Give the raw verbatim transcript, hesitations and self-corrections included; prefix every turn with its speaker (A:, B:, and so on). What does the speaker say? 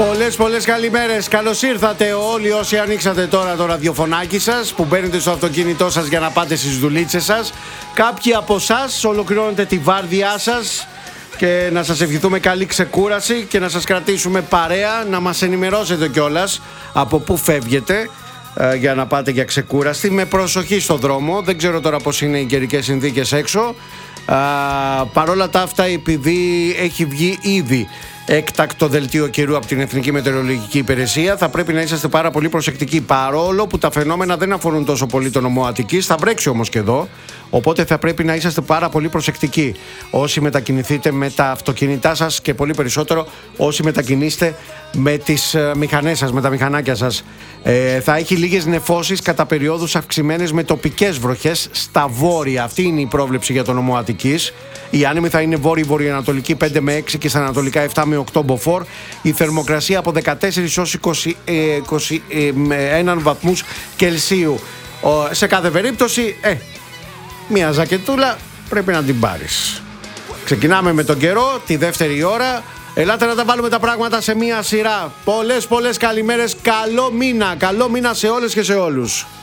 A: Πολλές πολλές καλημέρες. Καλώς ήρθατε όλοι όσοι ανοίξατε τώρα το ραδιοφωνάκι σας, που μπαίνετε στο αυτοκίνητό σας για να πάτε στις δουλίτσες σας. Κάποιοι από εσάς ολοκληρώνετε τη βάρδιά σας και να σας ευχηθούμε καλή ξεκούραση και να σας κρατήσουμε παρέα, να μας ενημερώσετε κιόλας από πού φεύγετε ε, για να πάτε για ξεκούραστη. Με προσοχή στο δρόμο, δεν ξέρω τώρα πώς είναι οι καιρικές συνθήκες έξω. Α, παρόλα τα αυτά, επειδή έχει βγει ήδη έκτακτο δελτίο καιρού από την Εθνική Μετεωρολογική Υπηρεσία, θα πρέπει να είσαστε πάρα πολύ προσεκτικοί. Παρόλο που τα φαινόμενα δεν αφορούν τόσο πολύ τον νομό Αττικής, θα βρέξει όμως και εδώ. Οπότε θα πρέπει να είσαστε πάρα πολύ προσεκτικοί όσοι μετακινηθείτε με τα αυτοκίνητά σας και πολύ περισσότερο όσοι μετακινήσετε με τις ε, μηχανές σας, με τα μηχανάκια σας. Ε, θα έχει λίγες νεφώσεις κατά περιόδους αυξημένες με τοπικές βροχές στα βόρεια. Αυτή είναι η πρόβλεψη για τον νομό Αττικής. Η άνεμη θα είναι βόρειο-βορειοανατολική πέντε με έξι και στα ανατολικά επτά με οκτώ μποφόρ. Η θερμοκρασία από δεκατέσσερα έως είκοσι ένα βαθμούς Κελσίου. Ο, σε κάθε περίπτωση, ε, μια ζακετούλα πρέπει να την πάρεις. Ξεκινάμε με τον καιρό, τη δεύτερη ώρα. Ελάτε να τα βάλουμε τα πράγματα σε μια σειρά. Πολλές πολλές καλημέρες, καλό μήνα, καλό μήνα σε όλες και σε όλους.